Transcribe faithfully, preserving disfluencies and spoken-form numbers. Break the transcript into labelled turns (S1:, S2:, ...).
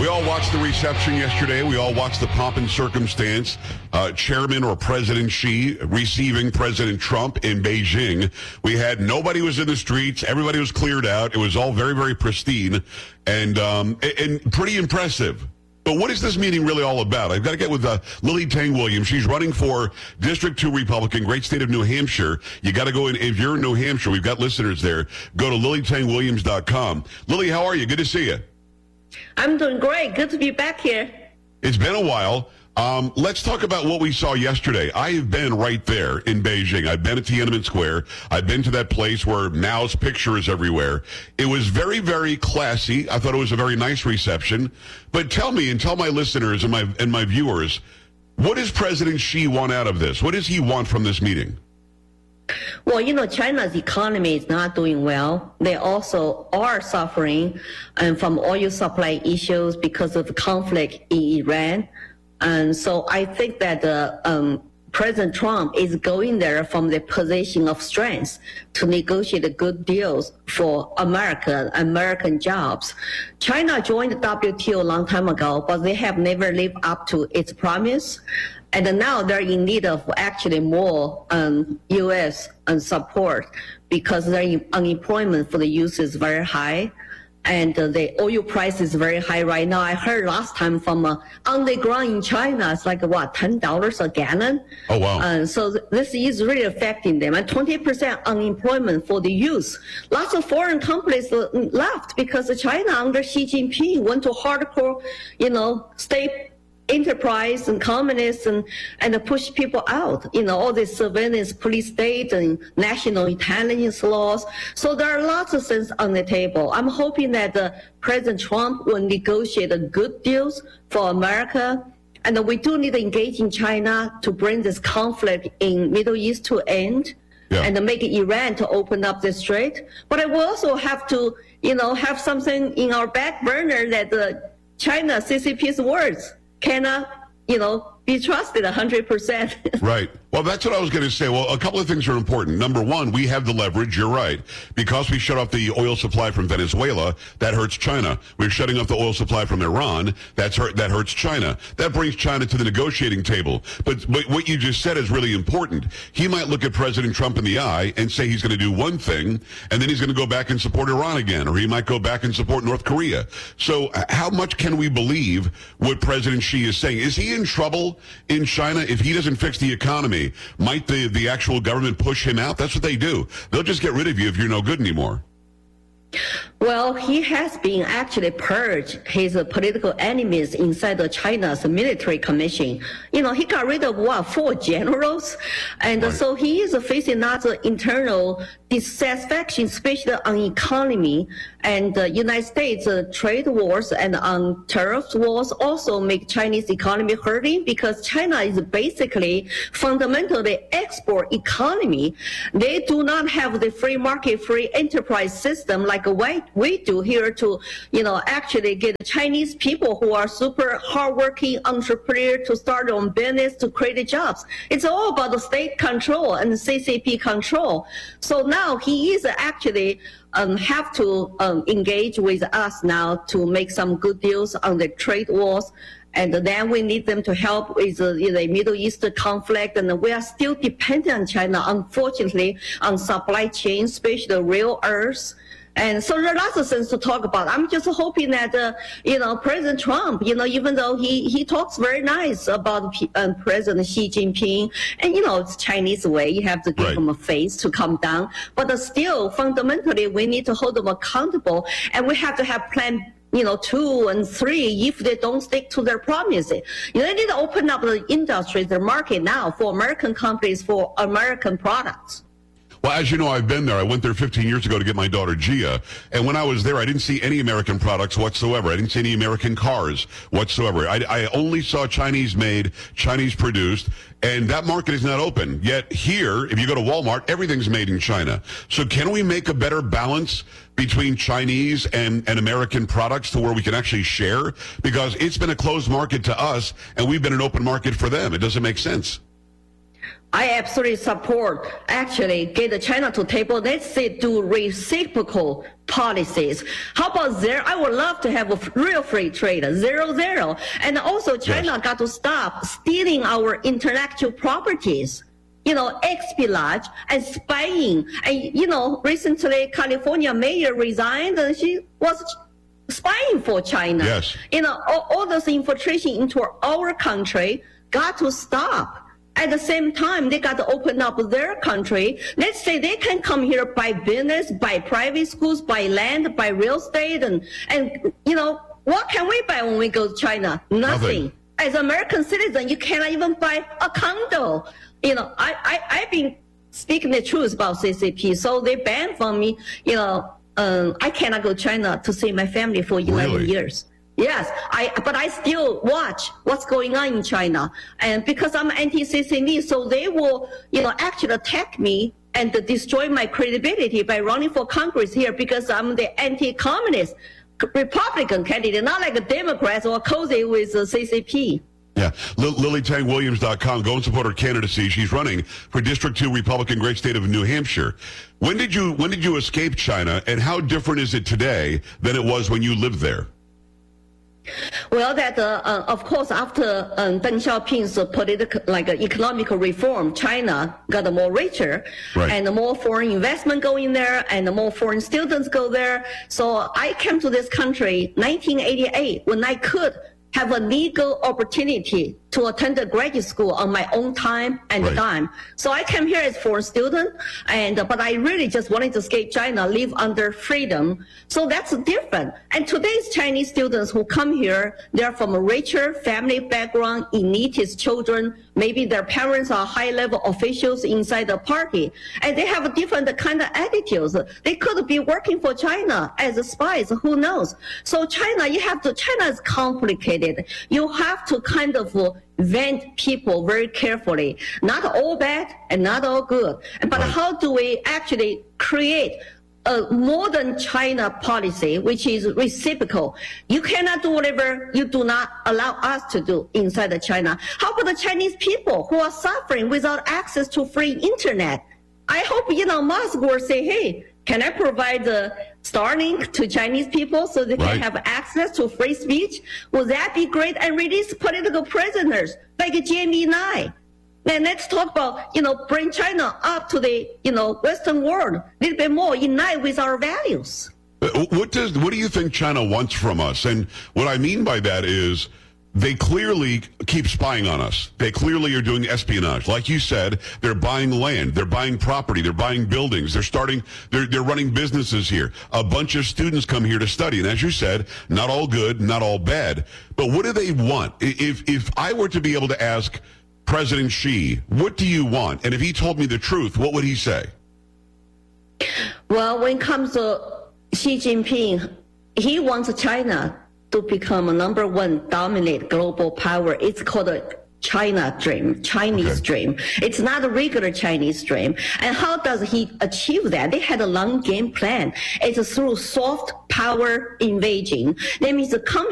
S1: We all watched the reception yesterday. We all watched the pomp and circumstance. Uh, Chairman or President Xi receiving President Trump in Beijing. We had nobody was in the streets. Everybody was cleared out. It was all very, very pristine and um, and pretty impressive. But what is this meeting really all about? I've got to get with uh, Lily Tang Williams. She's running for District two Republican, great state of New Hampshire. You got to go in. If you're in New Hampshire, we've got listeners there. Go to lily tang williams dot com. Lily, how are you? Good to see you.
S2: I'm doing great. Good to be back here.
S1: It's been a while. Um, let's talk about what we saw yesterday. I have been right there in Beijing. I've been at Tiananmen Square. I've been to that place where Mao's picture is everywhere. It was very, very classy. I thought it was a very nice reception. But tell me and tell my listeners and my and my viewers, what does President Xi want out of this? What does he want from this meeting?
S2: Well, you know, China's economy is not doing well. They also are suffering um, from oil supply issues because of the conflict in Iran. And so I think that uh, um, President Trump is going there from the position of strength to negotiate good deals for America, American jobs. China joined the W T O a long time ago, but they have never lived up to its promise. And now they're in need of actually more um, U S support because their unemployment for the youth is very high. And uh, the oil price is very high right now. I heard last time from uh, on the ground in China, it's like, what, ten dollars a gallon?
S1: Oh, wow.
S2: Uh, so th- this is really affecting them. And twenty percent unemployment for the youth. Lots of foreign companies uh, left because China under Xi Jinping went to hardcore, you know, state enterprise and communists and, and push people out, you know, all this surveillance, police state and national intelligence laws. So there are lots of things on the table. I'm hoping that uh, President Trump will negotiate good deals for America. And we do need to engage in China to bring this conflict in Middle East to end. Yeah. And make Iran to open up the strait. But I will also have to, you know, have something in our back burner that the China C C P's words cannot, you know, be trusted one hundred percent.
S1: Right. Well, that's what I was going to say. Well, a couple of things are important. Number one, we have the leverage. You're right. Because we shut off the oil supply from Venezuela, that hurts China. We're shutting off the oil supply from Iran. That's hurt, that hurts China. That brings China to the negotiating table. But, but what you just said is really important. He might look at President Trump in the eye and say he's going to do one thing, and then he's going to go back and support Iran again, or he might go back and support North Korea. So how much can we believe what President Xi is saying? Is he in trouble in China if he doesn't fix the economy? Might the, the actual government push him out? That's what they do. They'll just get rid of you if you're no good anymore.
S2: Well, he has been actually purged his uh, political enemies inside of China's military commission. You know, he got rid of, what, four generals? And right. So he is facing lots of internal dissatisfaction, especially on economy. And the uh, United States uh, trade wars and on tariff wars also make Chinese economy hurting because China is basically fundamentally export economy. They do not have the free market, free enterprise system like we, we do here to, you know, actually get Chinese people who are super hardworking entrepreneur to start their own business, to create jobs. It's all about the state control and the C C P control. So now he is actually Um, have to um, engage with us now to make some good deals on the trade wars. And then we need them to help with uh, the Middle East conflict. And we are still dependent on China, unfortunately, on supply chain, especially the rare earths. And so there are lots of things to talk about. I'm just hoping that, uh, you know, President Trump, you know, even though he, he talks very nice about uh, President Xi Jinping, and, you know, it's Chinese way, you have to give right. him a face to come down. But uh, still, fundamentally, we need to hold them accountable, and we have to have plan you know, two and three if they don't stick to their promises. You know, they need to open up the industry, the market now for American companies, for American products.
S1: Well, as you know, I've been there. I went there fifteen years ago to get my daughter, Gia. And when I was there, I didn't see any American products whatsoever. I didn't see any American cars whatsoever. I, I only saw Chinese-made, Chinese-produced, and that market is not open. Yet here, if you go to Walmart, everything's made in China. So can we make a better balance between Chinese and, and American products to where we can actually share? Because it's been a closed market to us, and we've been an open market for them. It doesn't make sense.
S2: I absolutely support actually get China to table. Let's say do reciprocal policies. How about zero? I would love to have a real free trade, zero zero. And also China yes. got to stop stealing our intellectual properties. You know, espionage and spying. And, you know, recently California mayor resigned and she was spying for China.
S1: Yes.
S2: You know, all, all this infiltration into our country got to stop. At the same time, they got to open up their country. Let's say they can come here by business, by private schools, by land, by real estate. And, and you know, what can we buy when we go to China? Nothing. Nothing. As an American citizen, you cannot even buy a condo. You know, I, I, I've been speaking the truth about C C P, so they banned from me, you know, um, I cannot go to China to see my family for eleven
S1: really?
S2: years. Yes, I, but I still watch what's going on in China. And because I'm anti-C C P, so they will, you know, actually attack me and destroy my credibility by running for Congress here because I'm the anti-communist Republican candidate, not like a Democrat or cozy with the C C P.
S1: Yeah, Lily Tang Williams dot com, go and support her candidacy. She's running for District two Republican, great state of New Hampshire. When did you when did you escape China, and how different is it today than it was when you lived there?
S2: Well, that uh, uh, of course after um, Deng Xiaoping's uh, political, like uh, economic reform, China got more richer,
S1: right.
S2: and more foreign investment go in there, and more foreign students go there. So I came to this country nineteen eighty-eight when I could have a legal opportunity to attend a graduate school on my own time and
S1: right.
S2: dime. So I came here as foreign student, and but I really just wanted to escape China, live under freedom. So that's different. And today's Chinese students who come here, they're from a richer family background, elitist children. Maybe their parents are high-level officials inside the party, and they have a different kind of attitudes. They could be working for China as spies, who knows? So China, you have to, China is complicated. You have to kind of vet people very carefully. Not all bad and not all good. But
S1: right.
S2: how do we actually create a modern China policy, which is reciprocal? You cannot do whatever you do not allow us to do inside of China. How about the Chinese people who are suffering without access to free internet? I hope Elon Musk will say, hey, can I provide the Starlink to Chinese people so they can
S1: right.
S2: have access to free speech? Would that be great? And release political prisoners like J M E nine. Then let's talk about, you know, bring China up to the, you know, Western world a little bit more in line with our values.
S1: What does, what do you think China wants from us? And what I mean by that is they clearly keep spying on us. They clearly are doing espionage. Like you said, they're buying land, they're buying property, they're buying buildings, they're starting, they're, they're running businesses here. A bunch of students come here to study. And as you said, not all good, not all bad. But what do they want? If, if I were to be able to ask President Xi, what do you want? And if he told me the truth, what would he say?
S2: Well, when it comes to Xi Jinping, he wants China to become a number one dominant global power. It's called a China dream, Chinese okay. dream. It's not a regular Chinese dream. And how does he achieve that? They had a long game plan. It's through soft power invasion. That means come